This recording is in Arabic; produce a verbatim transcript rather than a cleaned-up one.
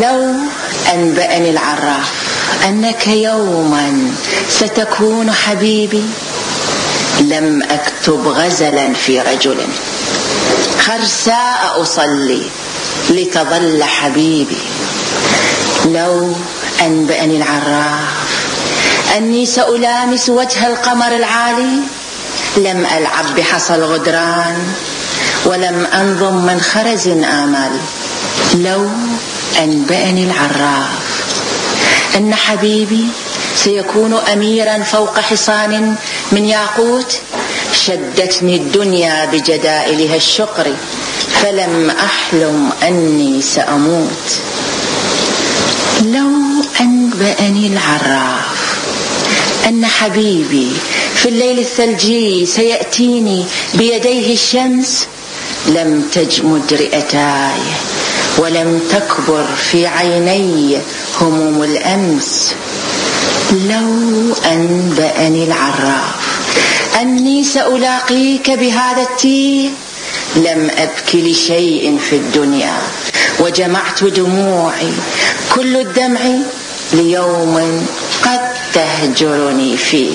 لو أنبأني العراف أنك يوما ستكون حبيبي لم أكتب غزلا في رجل خرساء أصلي لتظل حبيبي. لو أنبأني العراف أني سألامس وجه القمر العالي لم ألعب بحصى الغدران ولم أنظم من خرز آمالي. لو أنبأني العراف أن حبيبي سيكون أميرا فوق حصان من ياقوت شدتني الدنيا بجدائلها الشقر فلم أحلم أني سأموت. لو أنبأني العراف أن حبيبي في الليل الثلجي سيأتيني بيديه الشمس لم تجمد رئتاي ولم تكبر في عيني هموم الأمس. لو أنبأني العراف أني سألاقيك بهذا التيه لم أبكي لشيء في الدنيا وجمعت دموعي كل الدمع ليوم قد تهجرني فيه.